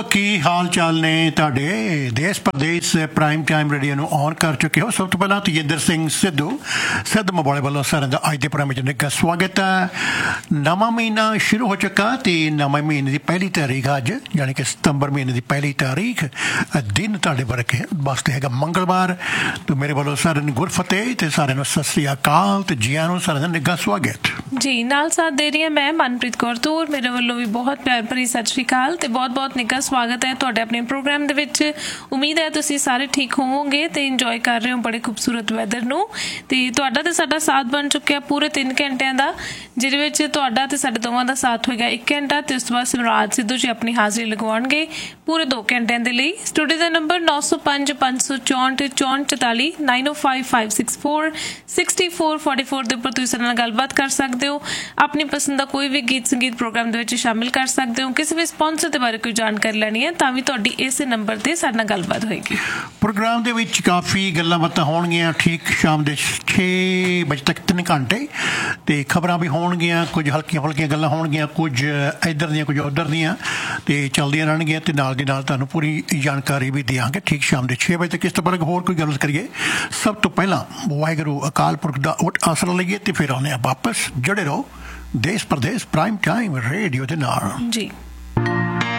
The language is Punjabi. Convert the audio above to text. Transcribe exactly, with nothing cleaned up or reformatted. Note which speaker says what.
Speaker 1: ਕੀ ਹਾਲ ਚਾਲ ਨੇ ਤੁਹਾਡੇ? ਦੇਸ਼ ਪ੍ਰਦੇਸ਼ ਪ੍ਰਾਈਮ ਟਾਈਮ ਰੇਡੀਓ ਨੂੰ ਔਨ ਕਰ ਚੁੱਕੇ ਹੋ। ਸਭ ਤੋਂ ਪਹਿਲਾਂ ਤੇਜਿੰਦਰ ਸਿੰਘ ਸਿੱਧੂ ਸਿੱਧ ਮੋਬਾਲੇ ਵੱਲੋਂ ਸਾਰਿਆਂ ਦਾ ਅੱਜ ਦੇ ਪ੍ਰੋਗਰਾਮ ਵਿੱਚ ਨਿੱਘਾ ਸਵਾਗਤ ਹੈ। ਨਵਾਂ ਮਹੀਨਾ ਸ਼ੁਰੂ ਹੋ ਚੁੱਕਾ ਤੇ ਨਵੇਂ ਮਹੀਨੇ ਦੀ ਪਹਿਲੀ ਤਾਰੀਖ ਅੱਜ ਯਾਨੀ ਕਿ ਸਤੰਬਰ ਮਹੀਨੇ ਦੀ ਪਹਿਲੀ ਤਾਰੀਖ ਦਿਨ ਤੁਹਾਡੇ ਵਰਕੇ ਵਾਸਤੇ ਹੈਗਾ ਮੰਗਲਵਾਰ। ਤੇ ਮੇਰੇ ਵੱਲੋਂ ਸਾਰਿਆਂ ਨੂੰ ਗੁਰਫਤਿਹ ਤੇ ਸਾਰਿਆਂ ਨੂੰ ਸਤਿ ਸ੍ਰੀ ਅਕਾਲ ਤੇ ਜੀਆਂ ਨੂੰ ਸਾਰਿਆਂ ਦਾ ਨਿੱਘਾ ਸਵਾਗਤ
Speaker 2: ਜੀ। ਨਾਲ ਸਾਥ ਦੇ ਰਹੀ ਹਾਂ ਮੈਂ ਮਨਪ੍ਰੀਤ ਕੌਰ ਤੂਰ। ਮੇਰੇ ਵੱਲੋਂ ਵੀ ਬਹੁਤ ਪਿਆਰ ਭਰੀ ਸਤਿ ਸ੍ਰੀ ਅਕਾਲ ਤੇ ਬਹੁਤ ਬਹੁਤ ਨਿੱਘਾ ਸਵਾਗਤ ਹੈ ਤੁਹਾਡੇ ਆਪਣੇ ਪ੍ਰੋਗਰਾਮ ਦੇ ਵਿੱਚ। ਉਮੀਦ ਹੈ ਤੁਸੀਂ ਸਾਰੇ ਠੀਕ ਹੋਵੋਗੇ ਤੇ ਇੰਜੋਏ ਕਰ ਰਹੇ ਹੋ ਬੜੇ ਖੂਬਸੂਰਤ ਵੈਦਰ ਨੂੰ। ਤੇ ਤੁਹਾਡਾ ਤੇ ਸਾਡਾ ਸਾਥ ਬਣ ਚੁੱਕਿਆ ਪੂਰੇ ਤਿੰਨ ਘੰਟਿਆਂ ਦਾ, ਜਿਹਦੇ ਵਿੱਚ ਤੁਹਾਡਾ ਤੇ ਸਾਡੇ ਦੋਵਾਂ ਦਾ ਸਾਥ ਹੋਏਗਾ ਇੱਕ ਘੰਟਾ ਤੇ ਉਸ ਤੋਂ ਬਾਅਦ ਸਿਮਰਾਜ ਸਿੱਧੂ ਜੀ ਆਪਣੀ ਹਾਜ਼ਰੀ ਲਗਵਾਉਣਗੇ ਪੂਰੇ ਦੋ ਘੰਟਿਆਂ ਦੇ ਲਈ। ਸਟੂਡੀਓ ਦਾ ਨੰਬਰ ਨੌ ਸੌ ਪੰਜ ਪੰਜ ਸੌ ਚੌਂਹਠ ਚੌਂਹਠ ਚੁਤਾਲੀ ਨਾਈਨ ਓ five five six four sixty four forty four ਦੇ ਉੱਪਰ ਤੁਸੀਂ ਸਾਡੇ ਨਾਲ ਗੱਲਬਾਤ ਕਰ ਸਕਦੇ ਹੋ। ਆਪਣੀ ਪਸੰਦ ਦਾ ਕੋਈ ਵੀ ਗੀਤ ਸੰਗੀਤ ਪ੍ਰੋਗਰਾਮ ਦੇ ਵਿੱਚ ਸ਼ਾਮਿਲ ਕਰ ਸਕਦੇ ਹੋ। ਕਿਸੇ ਵੀ ਸਪਾਂਸਰ ਦੇ ਬਾਰੇ ਕੋਈ ਜਾਣਕਾਰੀ ਲੈਣੀ ਹੈ ਤਾਂ ਵੀ ਤੁਹਾਡੀ ਇਸੇ ਨੰਬਰ ਤੇ ਸਾਡੇ ਨਾਲ ਗੱਲਬਾਤ ਹੋਏਗੀ।
Speaker 1: ਪ੍ਰੋਗਰਾਮ ਦੇ ਵਿੱਚ ਕਾਫੀ ਗੱਲਾਂ ਬਾਤਾਂ ਹੋਣਗੀਆਂ ਠੀਕ ਸ਼ਾਮ ਦੇ ਛੇ ਵਜੇ ਤੱਕ ਤਿੰਨ ਘੰਟੇ ਤੇ ਖਬਰਾਂ ਵੀ ਹੋਣਗੀਆਂ, ਕੁਝ ਹਲਕੀਆਂ ਫੁਲਕੀਆਂ ਗੱਲਾਂ ਹੋਣਗੀਆਂ, ਕੁਝ ਇੱਧਰ ਦੀਆਂ ਕੁਝ ਉੱਧਰ ਦੀਆਂ ਤੇ ਚੱਲਦੀਆਂ ਰਹਿਣਗੀਆਂ ਤੇ ਨਾਲ ਦੀ ਨਾਲ ਤੁਹਾਨੂੰ ਪੂਰੀ ਜਾਣਕਾਰੀ ਵੀ ਦਿਆਂਗੇ ਠੀਕ ਸ਼ਾਮ ਦੇ ਛੇ ਵਜੇ ਤੱਕ। ਇਸ ਤੋਂ ਬਾਅਦ ਹੋਰ ਕੋਈ ਗੱਲ ਕਰੀਏ ਸਭ ਤੋਂ ਪਹਿਲਾਂ ਵਾਹਿਗੁਰੂ ਅਕਾਲ ਪੁਰਖ ਦਾ ਓਟ ਆਸਰਾ ਲਈਏ ਤੇ ਫਿਰ ਆਉਂਦੇ ਹਾਂ ਵਾਪਸ। ਜੁੜੇ ਰਹੋ ਦੇਸ਼ ਪ੍ਰਦੇਸ਼ ਪ੍ਰਾਈਮ ਟਾਈਮ ਰੇਡੀਓ ਦੇ ਨਾਲ ਜੀ।